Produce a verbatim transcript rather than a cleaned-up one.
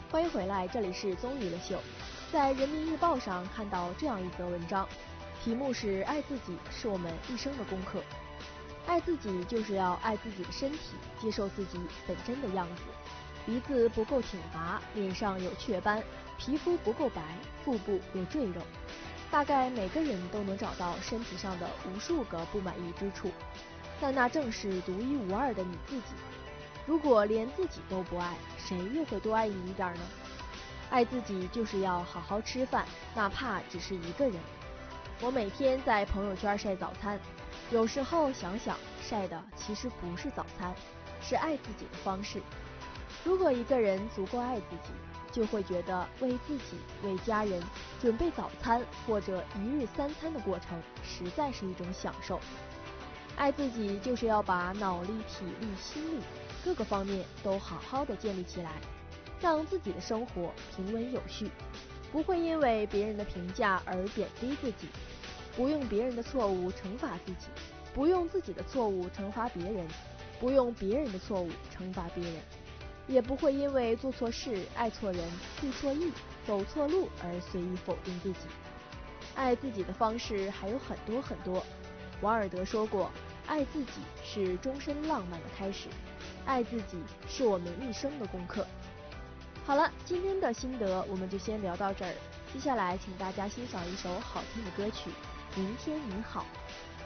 欢迎回来，这里是综娱乐秀。在人民日报上看到这样一则文章，题目是爱自己是我们一生的功课。爱自己就是要爱自己的身体，接受自己本真的样子。鼻子不够挺拔，脸上有雀斑，皮肤不够白，腹部有赘肉。大概每个人都能找到身体上的无数个不满意之处，但那正是独一无二的你自己。如果连自己都不爱，谁又会多爱你一点呢？爱自己就是要好好吃饭，哪怕只是一个人。我每天在朋友圈晒早餐，有时候想想，晒的其实不是早餐，是爱自己的方式。如果一个人足够爱自己，就会觉得为自己、为家人准备早餐或者一日三餐的过程，实在是一种享受。爱自己就是要把脑力、体力、心力各个方面都好好的建立起来，让自己的生活平稳有序，不会因为别人的评价而贬低自己，不用别人的错误惩罚自己，不用自己的错误惩罚别人，不用别人的错误惩罚别人，也不会因为做错事、爱错人、注错意、走错路而随意否定自己。爱自己的方式还有很多很多。王尔德说过，爱自己是终身浪漫的开始，爱自己是我们一生的功课。好了，今天的心得我们就先聊到这儿，接下来请大家欣赏一首好听的歌曲《明天你好》。